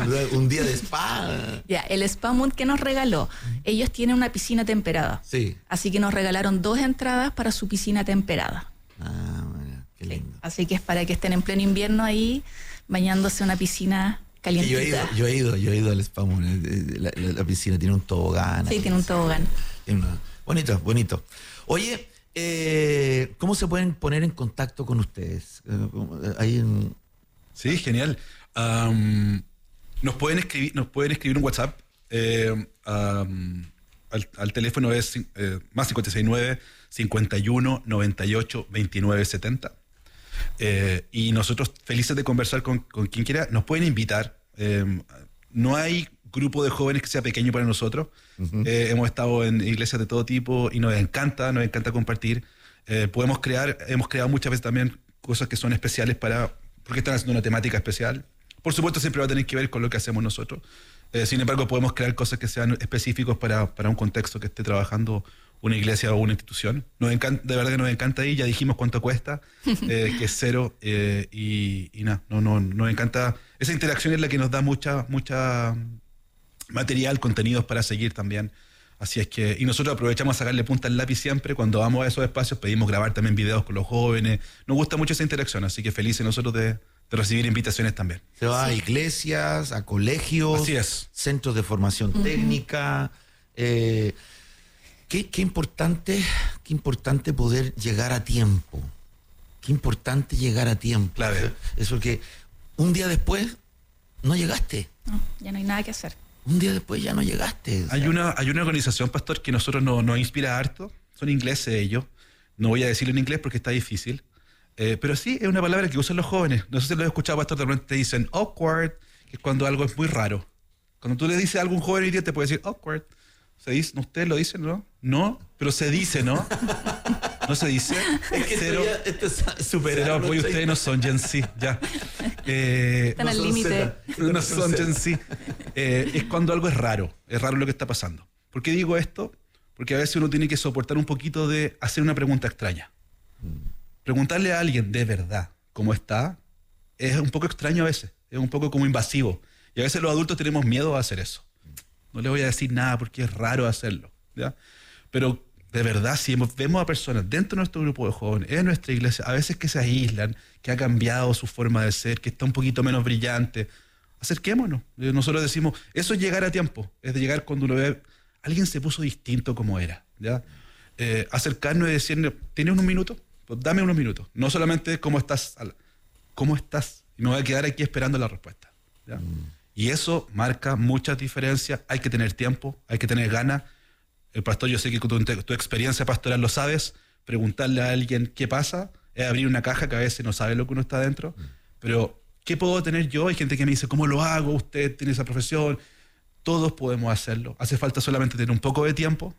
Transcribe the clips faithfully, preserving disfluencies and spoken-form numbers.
Un día de spa. Ya, el Spa Mood que nos regaló, ellos tienen una piscina temperada. Sí. Así que nos regalaron dos entradas para su piscina temperada. Ah, bueno, qué lindo. Sí. Así que es para que estén en pleno invierno ahí, bañándose en una piscina calientita. Yo he ido, yo he ido, yo he ido al Spa Moon. La, la, la piscina tiene un tobogán. Sí, ahí, tiene un tobogán. Tiene una, bonito, bonito. Oye, eh, ¿cómo se pueden poner en contacto con ustedes? Eh, ahí en... Sí, genial. Um, nos pueden escribir, nos pueden escribir un WhatsApp. Eh, um, al, al teléfono es eh, más cinco seis nueve, cincuenta y uno, noventa y ocho, veintinueve setenta. Eh, y nosotros felices de conversar con, con quien quiera. Nos pueden invitar. Eh, no hay grupo de jóvenes que sea pequeño para nosotros. Uh-huh. Eh, hemos estado en iglesias de todo tipo y nos encanta, nos encanta compartir. Eh, podemos crear, hemos creado muchas veces también cosas que son especiales para, porque están haciendo una temática especial. Por supuesto siempre va a tener que ver con lo que hacemos nosotros. Eh, sin embargo, podemos crear cosas que sean específicos para, para un contexto que esté trabajando una iglesia o una institución. Nos encanta, de verdad que nos encanta ahí, ya dijimos cuánto cuesta, eh, que es cero, eh, y, y nada, no, no, nos encanta. Esa interacción es la que nos da mucha, mucha material, contenidos para seguir también. Así es que, y nosotros aprovechamos a sacarle punta al lápiz siempre, cuando vamos a esos espacios pedimos grabar también videos con los jóvenes. Nos gusta mucho esa interacción, así que felices nosotros de, de recibir invitaciones también. Se va sí. a iglesias, a colegios, así es. Centros de formación uh-huh. técnica. Eh, qué, qué importante, qué importante poder llegar a tiempo. Qué importante llegar a tiempo. Clave. Es porque un día después no llegaste. No, ya no hay nada que hacer. Un día después ya no llegaste. Hay una, hay una organización, pastor, que nosotros nos, nos inspira harto. Son ingleses ellos. No voy a decirlo en inglés porque está difícil. Eh, pero sí, es una palabra que usan los jóvenes. No sé si lo he escuchado, pastor, de repente te dicen awkward, que es cuando algo es muy raro. Cuando tú le dices a algún joven hoy día te puede decir awkward. Se dice, ¿ustedes lo dicen, no? No, pero se dice, ¿no? No se dice. Es que cero, esto, ya, esto es superado. Cero, pues ustedes no son Gen Z, ya. Eh, Están no al son límite. No, no son Gen Z. Eh, es cuando algo es raro. Es raro lo que está pasando. ¿Por qué digo esto? Porque a veces uno tiene que soportar un poquito de hacer una pregunta extraña. Preguntarle a alguien de verdad cómo está es un poco extraño a veces. Es un poco como invasivo. Y a veces los adultos tenemos miedo a hacer eso. No le voy a decir nada porque es raro hacerlo, ¿ya? Pero de verdad, si vemos a personas dentro de nuestro grupo de jóvenes, en nuestra iglesia, a veces que se aíslan, que ha cambiado su forma de ser, que está un poquito menos brillante, acerquémonos. Nosotros decimos, eso es llegar a tiempo, es de llegar cuando uno ve, alguien se puso distinto como era, ¿ya? Eh, acercarnos y decirle, ¿tienes unos minutos? Pues dame unos minutos. No solamente cómo estás, cómo estás, y me voy a quedar aquí esperando la respuesta, ¿ya? Mm. Y eso marca muchas diferencias. Hay que tener tiempo, hay que tener ganas. El pastor, yo sé que con tu, tu experiencia pastoral lo sabes. Preguntarle a alguien qué pasa es abrir una caja que a veces no sabe lo que uno está dentro. Mm. Pero, ¿qué puedo tener yo? Hay gente que me dice, ¿cómo lo hago? Usted tiene esa profesión. Todos podemos hacerlo. Hace falta solamente tener un poco de tiempo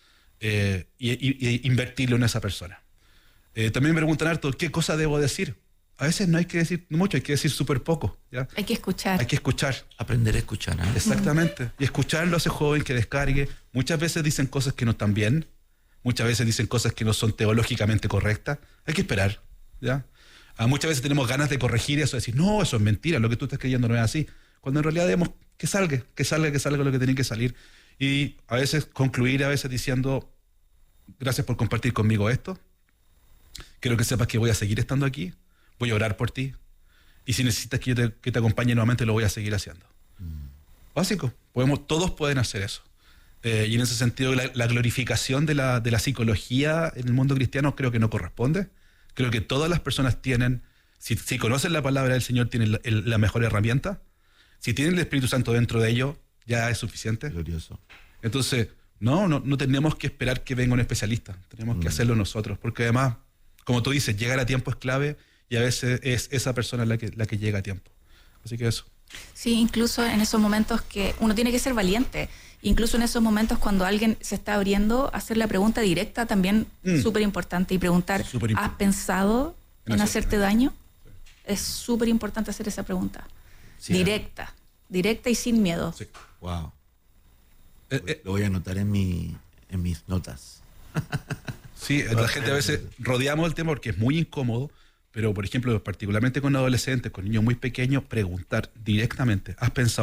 eh, y, y, y invertirlo en esa persona. Eh, también me preguntan harto, ¿qué cosa debo decir? A veces no hay que decir mucho, hay que decir súper poco, ¿ya? Hay que escuchar. Hay que escuchar. Aprender a escuchar, ¿eh? Exactamente. Y escuchar lo hace joven que descargue. Muchas veces dicen cosas que no están bien. Muchas veces dicen cosas que no son teológicamente correctas. Hay que esperar, ¿ya? Ah, muchas veces tenemos ganas de corregir eso, de decir, no, eso es mentira, lo que tú estás creyendo no es así. Cuando en realidad debemos que salga, que salga, que salga lo que tiene que salir. Y a veces concluir, a veces diciendo, gracias por compartir conmigo esto. Quiero que sepas que voy a seguir estando aquí. Voy a orar por ti. Y si necesitas que yo te, que te acompañe nuevamente, lo voy a seguir haciendo. Mm. Básico. Podemos, todos pueden hacer eso. Eh, y en ese sentido, la, la glorificación de la, de la psicología en el mundo cristiano creo que no corresponde. Creo que todas las personas tienen, si, si conocen la palabra del Señor, tienen la, el, la mejor herramienta. Si tienen el Espíritu Santo dentro de ellos, ya es suficiente. Glorioso. Entonces, no, no, no tenemos que esperar que venga un especialista. Tenemos mm. que hacerlo nosotros. Porque además, como tú dices, llegar a tiempo es clave. Y a veces es esa persona la que, la que llega a tiempo. Así que eso. Sí, incluso en esos momentos que uno tiene que ser valiente. Incluso en esos momentos cuando alguien se está abriendo, hacer la pregunta directa también mm. súper importante. Y preguntar, Superimp- ¿has pensado en, en hacerte daño? Sí. Es súper importante hacer esa pregunta. Sí, directa. ¿eh? Directa y sin miedo. Sí. Wow. Eh, eh. Lo voy a anotar en, mi, en mis notas. Sí, la gente a veces rodeamos el tema porque es muy incómodo. Pero, por ejemplo, particularmente con adolescentes, con niños muy pequeños, preguntar directamente, ¿has pensado